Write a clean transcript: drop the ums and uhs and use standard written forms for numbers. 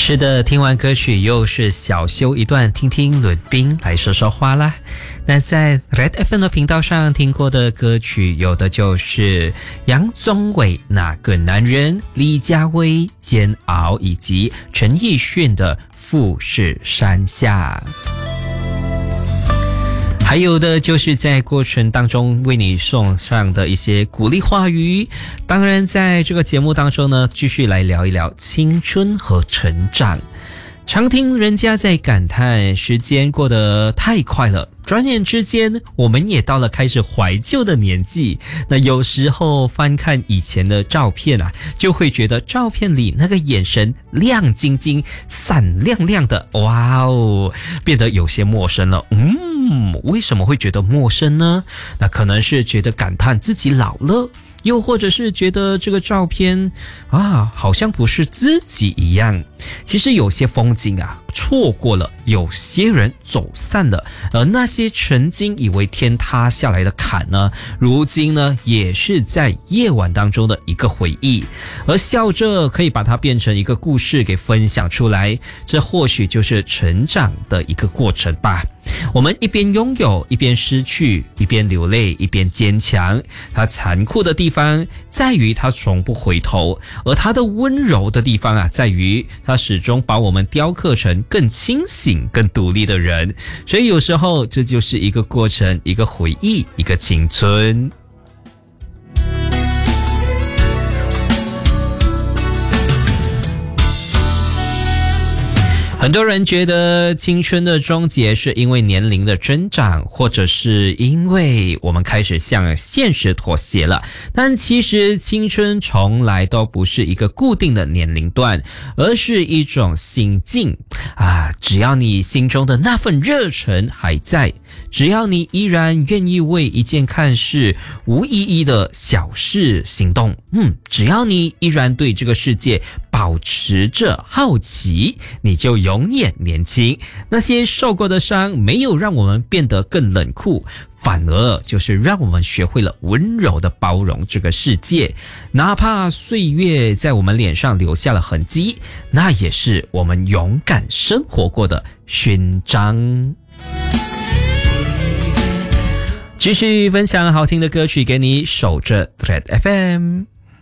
是的，听完歌曲又是小休一段，听听伦宾来说说话啦。那在 Red FM 的频道上听过的歌曲，有的就是杨宗纬《那个男人》，李佳薇《煎熬》，以及陈奕迅的《富士山下》。还有的就是在过程当中为你送上的一些鼓励话语。当然在这个节目当中呢，继续来聊一聊青春和成长。常听人家在感叹时间过得太快了，转眼之间我们也到了开始怀旧的年纪。那有时候翻看以前的照片啊，就会觉得照片里那个眼神亮晶晶闪亮亮的，哇哦，变得有些陌生了。为什么会觉得陌生呢？那可能是觉得感叹自己老了，又或者是觉得这个照片好像不是自己一样。其实有些风景啊错过了，有些人走散了，而那些曾经以为天塌下来的坎呢，如今呢也是在夜晚当中的一个回忆，而笑着可以把它变成一个故事给分享出来，这或许就是成长的一个过程吧。我们一边拥有，一边失去，一边流泪，一边坚强。它残酷的地方在于它从不回头，而它的温柔的地方啊，在于它始终把我们雕刻成更清醒、更独立的人。所以有时候这就是一个过程，一个回忆，一个青春。很多人觉得青春的终结是因为年龄的增长，或者是因为我们开始向现实妥协了。但其实青春从来都不是一个固定的年龄段，而是一种心境只要你心中的那份热忱还在，只要你依然愿意为一件看似无意义的小事行动，只要你依然对这个世界保持着好奇，你就永远年轻。那些受过的伤没有让我们变得更冷酷，反而就是让我们学会了温柔的包容这个世界。哪怕岁月在我们脸上留下了痕迹，那也是我们勇敢生活过的勋章。继续分享好听的歌曲给你，守着 Red FM。